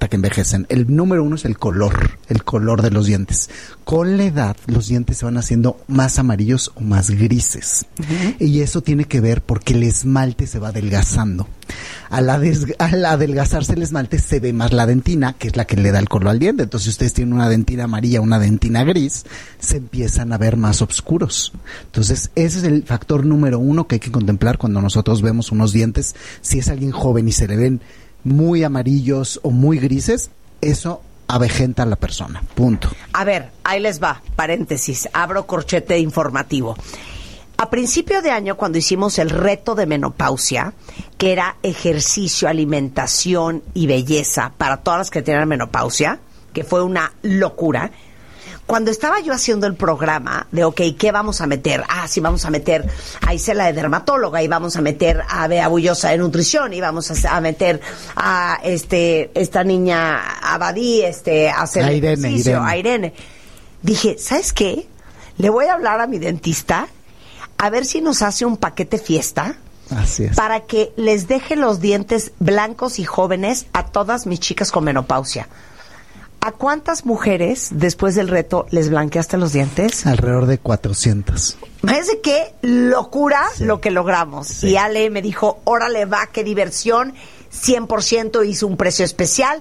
cuenta que envejecen. El número 1 es el color de los dientes. Con la edad, los dientes se van haciendo más amarillos o más grises. Y eso tiene que ver porque el esmalte se va adelgazando. Al adelgazarse el esmalte se ve más la dentina, que es la que le da el color al diente. Entonces, si ustedes tienen una dentina amarilla, una dentina gris, se empiezan a ver más oscuros. Entonces, ese es el factor número 1 que hay que contemplar cuando nosotros vemos unos dientes. Si es alguien joven y se le ven muy amarillos o muy grises, eso avejenta a la persona. Punto. A ver, ahí les va, paréntesis, abro corchete informativo. A principio de año, cuando hicimos el reto de menopausia, que era ejercicio, alimentación y belleza para todas las que tenían menopausia, que fue una locura, cuando estaba yo haciendo el programa de, ok, ¿qué vamos a meter? Ah, sí, vamos a meter a Isela de dermatóloga, y vamos a meter a Bea Bullosa de nutrición, y vamos a meter a esta niña Abadí, a hacer ejercicio, a Irene. Dije, ¿sabes qué? Le voy a hablar a mi dentista a ver si nos hace un paquete fiesta. Así es. Para que les deje los dientes blancos y jóvenes a todas mis chicas con menopausia. ¿A cuántas mujeres después del reto les blanqueaste los dientes? Alrededor de 400. Parece qué locura lo que logramos. Sí. Y Ale me dijo, órale va, qué diversión, 100% hizo un precio especial.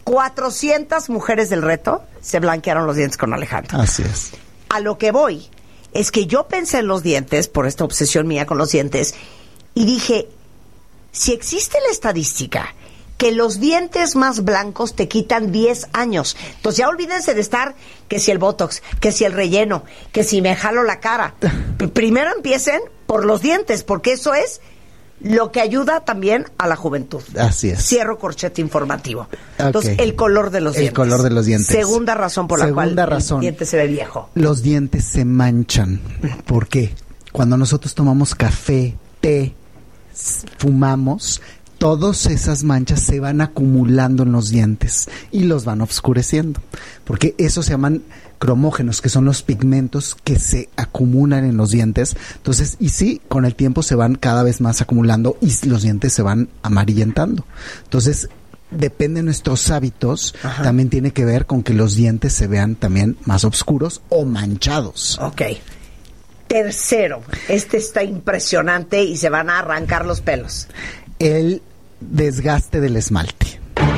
400 mujeres del reto se blanquearon los dientes con Alejandro. Así es. A lo que voy es que yo pensé en los dientes, por esta obsesión mía con los dientes, y dije, si existe la estadística que los dientes más blancos te quitan 10 años, entonces ya olvídense de estar, que si el botox, que si el relleno, que si me jalo la cara. Primero empiecen por los dientes, porque eso es lo que ayuda también a la juventud. Así es. Cierro corchete informativo. Entonces, el color de los dientes. El color de los dientes. Segunda razón por la cual el diente se ve viejo. Los dientes se manchan. ¿Por qué? Cuando nosotros tomamos café, té, fumamos, todas esas manchas se van acumulando en los dientes y los van oscureciendo. Porque eso se llaman cromógenos, que son los pigmentos que se acumulan en los dientes. Entonces, y sí, con el tiempo se van cada vez más acumulando y los dientes se van amarillentando. Entonces, depende de nuestros hábitos. Ajá. También tiene que ver con que los dientes se vean también más oscuros o manchados. Ok. Tercero, está impresionante y se van a arrancar los pelos. El desgaste del esmalte.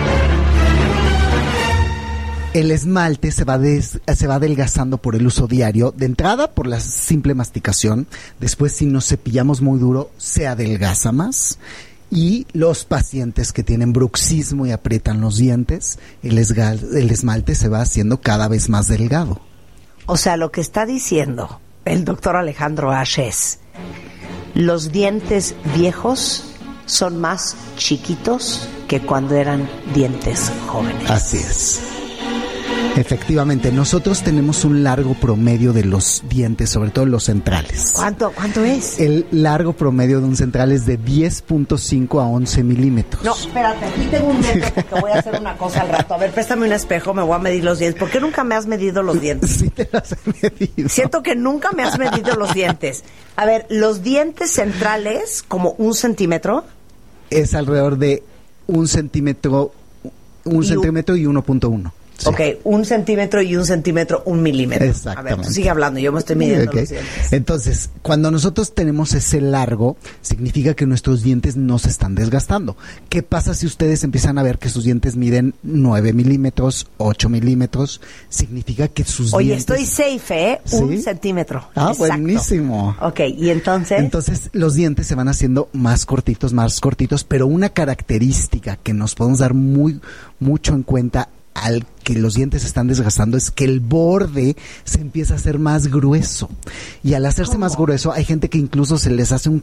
El esmalte se va adelgazando por el uso diario. De entrada, por la simple masticación. Después, si nos cepillamos muy duro, se adelgaza más. Y los pacientes que tienen bruxismo y aprietan los dientes, el esmalte se va haciendo cada vez más delgado. O sea, lo que está diciendo el doctor Alejandro Ash es: los dientes viejos son más chiquitos que cuando eran dientes jóvenes. Así es. Efectivamente, nosotros tenemos un largo promedio de los dientes, sobre todo los centrales. ¿Cuánto es? El largo promedio de un central es de 10.5 a 11 milímetros. No, espérate, aquí tengo un metro porque voy a hacer una cosa al rato. A ver, préstame un espejo, me voy a medir los dientes. ¿Por qué nunca me has medido los dientes? Sí te los he medido. Siento que nunca me has medido los dientes. A ver, los dientes centrales, como 1 centímetro. Es alrededor de 1 centímetro, 1 centímetro y 1.1. Sí. Ok, 1 centímetro y 1 centímetro, 1 milímetro. Exactamente. A ver, sigue hablando, yo me estoy midiendo los dientes. Entonces, cuando nosotros tenemos ese largo, significa que nuestros dientes no se están desgastando. ¿Qué pasa si ustedes empiezan a ver que sus dientes miden 9 milímetros, 8 milímetros? Significa que sus dientes... Oye, estoy safe, ¿eh? ¿Sí? 1 centímetro. Ah, exacto. Buenísimo. Ok, ¿y entonces? Entonces, los dientes se van haciendo más cortitos, pero una característica que nos podemos dar mucho en cuenta al que los dientes se están desgastando es que el borde se empieza a hacer más grueso, y al hacerse más grueso hay gente que incluso se les hace un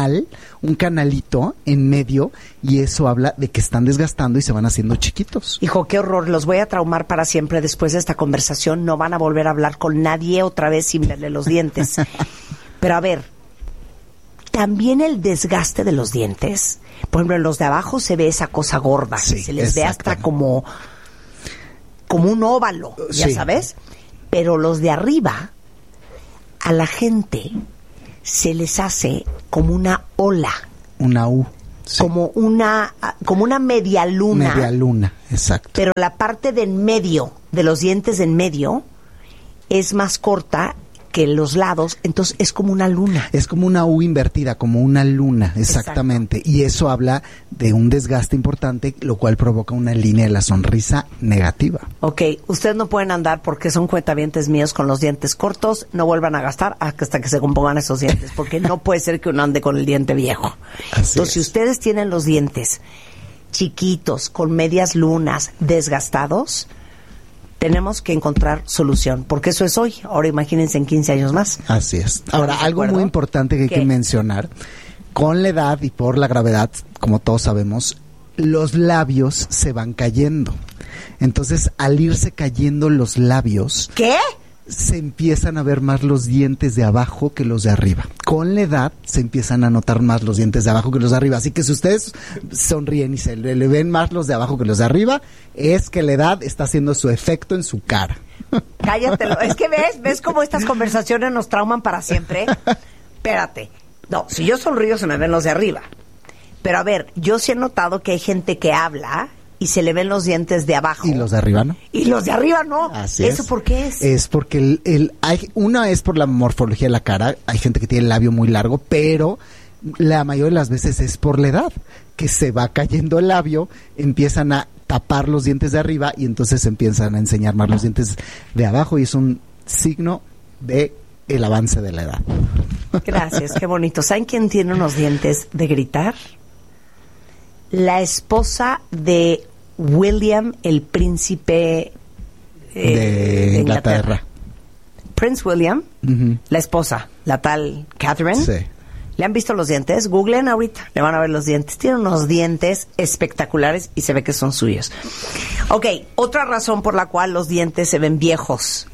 canalito en medio, y eso habla de que están desgastando y se van haciendo chiquitos. Hijo, qué horror, los voy a traumar para siempre después de esta conversación. No van a volver a hablar con nadie otra vez sin verle los dientes. Pero a ver, también el desgaste de los dientes, por ejemplo, en los de abajo se ve esa cosa gorda, sí, se les ve hasta como un óvalo, ya sabes, pero los de arriba a la gente se les hace como una ola. Una U. Sí. como una media luna. Media luna, exacto. Pero la parte de en medio, de los dientes de en medio, es más corta que los lados, entonces es como una luna. Es como una U invertida, como una luna, exactamente. Exacto. Y eso habla de un desgaste importante, lo cual provoca una línea de la sonrisa negativa. Ok, ustedes no pueden andar porque son cuentavientes míos con los dientes cortos, no vuelvan a gastar hasta que se compongan esos dientes, porque no puede ser que uno ande con el diente viejo. Entonces, si ustedes tienen los dientes chiquitos, con medias lunas, desgastados, tenemos que encontrar solución, porque eso es hoy. Ahora imagínense en 15 años más. Así es. Ahora, algo muy importante que hay que mencionar, con la edad y por la gravedad, como todos sabemos, los labios se van cayendo. Entonces, al irse cayendo los labios... ¿Qué? Se empiezan a ver más los dientes de abajo que los de arriba. Con la edad se empiezan a notar más los dientes de abajo que los de arriba. Así que si ustedes sonríen y se le ven más los de abajo que los de arriba, es que la edad está haciendo su efecto en su cara. Cállatelo. Es que ves cómo estas conversaciones nos trauman para siempre. Espérate. No, si yo sonrío se me ven los de arriba. Pero a ver, yo sí he notado que hay gente que habla y se le ven los dientes de abajo. Y los de arriba no. Y los de arriba no. Así ¿Eso es. por qué es? Es porque una es por la morfología de la cara. Hay gente que tiene el labio muy largo, pero la mayoría de las veces es por la edad, que se va cayendo el labio, empiezan a tapar los dientes de arriba y entonces empiezan a enseñar más los dientes de abajo y es un signo de el avance de la edad. Gracias, qué bonito. ¿Saben quién tiene unos dientes de gritar? La esposa de William, el príncipe de Inglaterra. Prince William, la esposa, la tal Catherine. Sí. ¿Le han visto los dientes? Googleen ahorita, le van a ver los dientes. Tiene unos dientes espectaculares y se ve que son suyos. Ok, otra razón por la cual los dientes se ven viejos.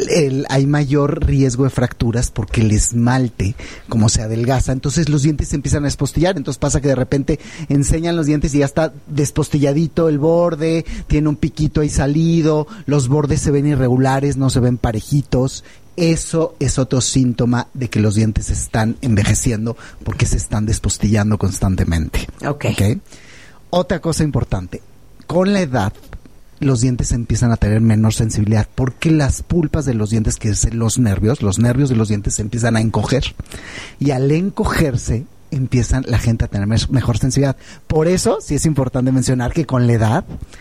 Hay mayor riesgo de fracturas porque el esmalte, como se adelgaza, entonces los dientes se empiezan a despostillar, entonces pasa que de repente enseñan los dientes y ya está despostilladito el borde, tiene un piquito ahí salido, los bordes se ven irregulares, no se ven parejitos. Eso es otro síntoma de que los dientes están envejeciendo porque se están despostillando constantemente. Okay. Otra cosa importante, con la edad los dientes empiezan a tener menor sensibilidad porque las pulpas de los dientes, que es los nervios de los dientes se empiezan a encoger y al encogerse empiezan la gente a tener mejor sensibilidad. Por eso sí es importante mencionar que con la edad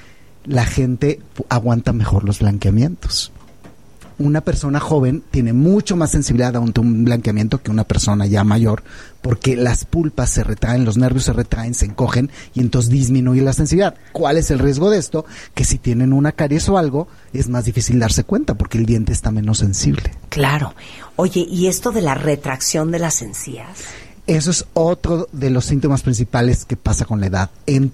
la gente aguanta mejor los blanqueamientos. Una persona joven tiene mucho más sensibilidad ante un blanqueamiento que una persona ya mayor, porque las pulpas se retraen, los nervios se retraen, se encogen y entonces disminuye la sensibilidad. ¿Cuál es el riesgo de esto? Que si tienen una caries o algo, es más difícil darse cuenta porque el diente está menos sensible. Claro. Oye, ¿y esto de la retracción de las encías? Eso es otro de los síntomas principales que pasa con la edad.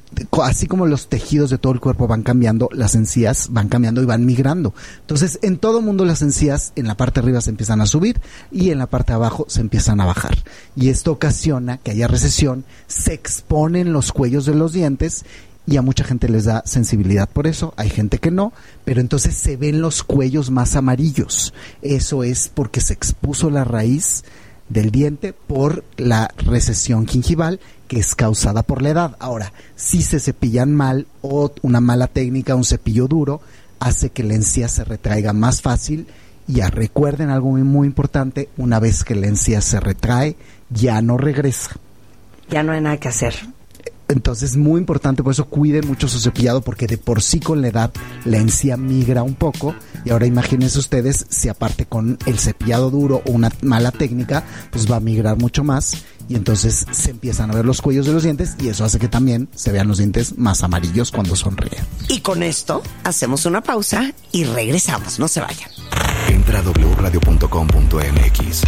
Así como los tejidos de todo el cuerpo van cambiando, las encías van cambiando y van migrando. Entonces, en todo el mundo las encías en la parte de arriba se empiezan a subir y en la parte de abajo se empiezan a bajar. Y esto ocasiona que haya recesión, se exponen los cuellos de los dientes y a mucha gente les da sensibilidad por eso, hay gente que no, pero entonces se ven los cuellos más amarillos. Eso es porque se expuso la raíz del diente por la recesión gingival que es causada por la edad. Ahora, si se cepillan mal o una mala técnica, un cepillo duro, hace que la encía se retraiga más fácil. Y ya recuerden algo muy importante, una vez que la encía se retrae, ya no regresa. Ya no hay nada que hacer. Entonces, muy importante, por eso cuiden mucho su cepillado, porque de por sí con la edad la encía migra un poco. Y ahora imagínense ustedes, si aparte con el cepillado duro o una mala técnica, pues va a migrar mucho más. Y entonces se empiezan a ver los cuellos de los dientes y eso hace que también se vean los dientes más amarillos cuando sonríen. Y con esto hacemos una pausa y regresamos. No se vayan. Entra a wradio.com.mx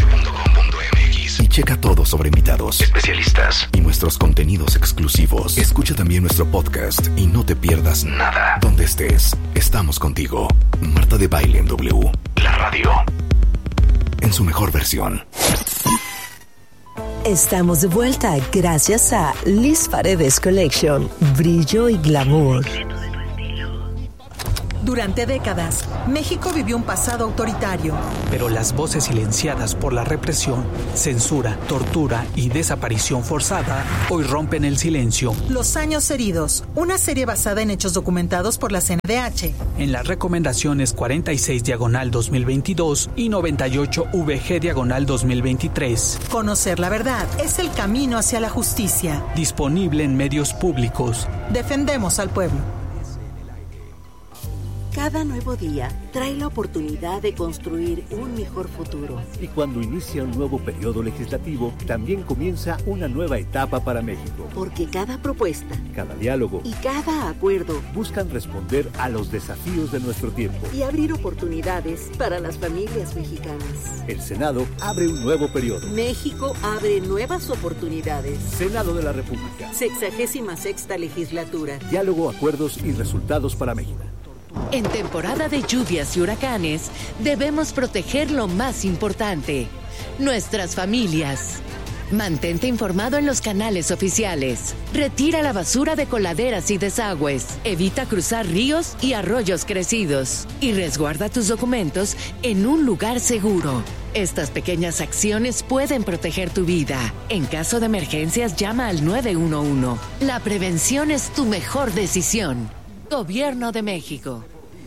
y checa todo sobre invitados, especialistas y nuestros contenidos exclusivos. Escucha también nuestro podcast y no te pierdas nada. Donde estés, estamos contigo. Marta de Baile en W, la radio, en su mejor versión. Estamos de vuelta gracias a Liz Paredes Collection, brillo y glamour. Durante décadas, México vivió un pasado autoritario. Pero las voces silenciadas por la represión, censura, tortura y desaparición forzada hoy rompen el silencio. Los años heridos, una serie basada en hechos documentados por la CNDH. En las recomendaciones 46/2022 y 98/VG/2023. Conocer la verdad es el camino hacia la justicia. Disponible en medios públicos. Defendemos al pueblo. Cada nuevo día trae la oportunidad de construir un mejor futuro. Y cuando inicia un nuevo periodo legislativo, también comienza una nueva etapa para México. Porque cada propuesta, cada diálogo y cada acuerdo buscan responder a los desafíos de nuestro tiempo y abrir oportunidades para las familias mexicanas. El Senado abre un nuevo periodo. México abre nuevas oportunidades. Senado de la República. 66ª legislatura. Diálogo, acuerdos y resultados para México. En temporada de lluvias y huracanes, debemos proteger lo más importante, nuestras familias. Mantente informado en los canales oficiales. Retira la basura de coladeras y desagües. Evita cruzar ríos y arroyos crecidos. Y resguarda tus documentos en un lugar seguro. Estas pequeñas acciones pueden proteger tu vida. En caso de emergencias, llama al 911. La prevención es tu mejor decisión. Gobierno de México.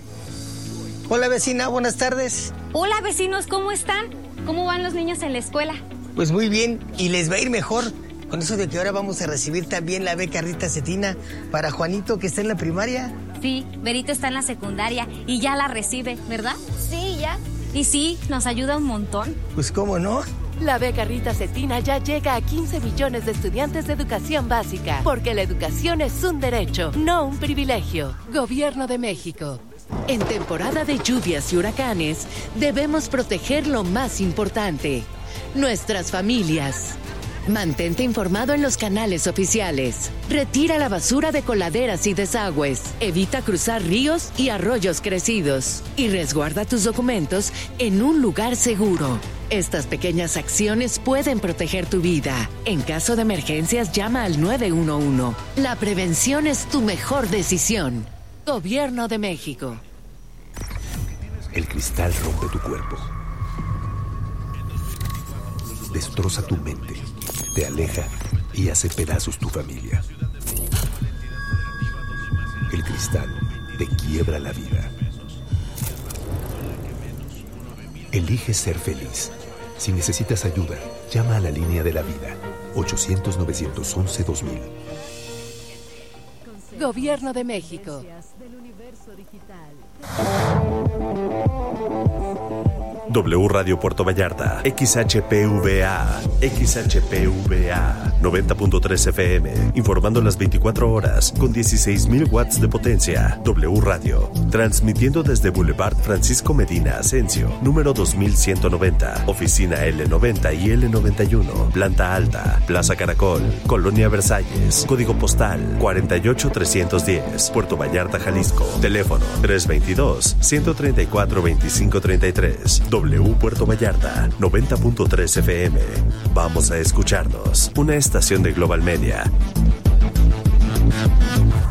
Hola vecina, buenas tardes. Hola vecinos, ¿cómo están? ¿Cómo van los niños en la escuela? Pues muy bien, y les va a ir mejor con eso de que ahora vamos a recibir también la beca Rita Cetina para Juanito, que está en la primaria. Sí, Berito está en la secundaria y ya la recibe, ¿verdad? Sí, ya. Y sí, nos ayuda un montón. Pues cómo no. La beca Rita Cetina ya llega a 15 millones de estudiantes de educación básica, porque la educación es un derecho, no un privilegio. Gobierno de México. En temporada de lluvias y huracanes, debemos proteger lo más importante, nuestras familias. Mantente informado en los canales oficiales. Retira la basura de coladeras y desagües. Evita cruzar ríos y arroyos crecidos. Y resguarda tus documentos en un lugar seguro. Estas pequeñas acciones pueden proteger tu vida. En caso de emergencias, llama al 911. La prevención es tu mejor decisión. Gobierno de México. El cristal rompe tu cuerpo. Destroza tu mente. Te aleja y hace pedazos tu familia. El cristal te quiebra la vida. Elige ser feliz. Si necesitas ayuda, llama a la línea de la vida. 800-911-2000. Gobierno de México. W Radio Puerto Vallarta, XHPVA, 90.3 FM, informando las 24 horas, con 16.000 watts de potencia. W Radio, transmitiendo desde Boulevard Francisco Medina Asensio, número 2190, oficina L90 y L91, planta alta, Plaza Caracol, Colonia Versalles, código postal 48310, Puerto Vallarta, Jalisco, teléfono 322-134-2533. W Puerto Vallarta, 90.3 FM. Vamos a escucharnos. Una estación de Global Media.